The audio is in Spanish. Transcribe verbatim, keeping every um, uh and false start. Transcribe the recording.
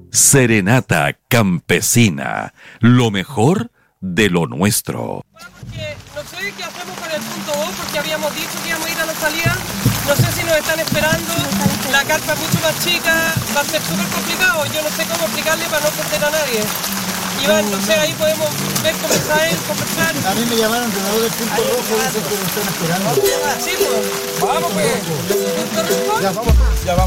Serenata Campesina, lo mejor de lo nuestro. Porque no sé qué hacemos con el punto dos, porque habíamos dicho que íbamos a ir a la salida. No sé si nos están esperando. La carpa es mucho más chica, va a ser súper complicado. Yo no sé cómo explicarle para no perder a nadie. Iván, no sé, ahí podemos ver cómo está él, conversar. A mí me llamaron de nuevo del punto rojo, dicen que lo están esperando. Sí, pues. Vamos, pues. ¿Punto rojo? Ya vamos, ya vamos.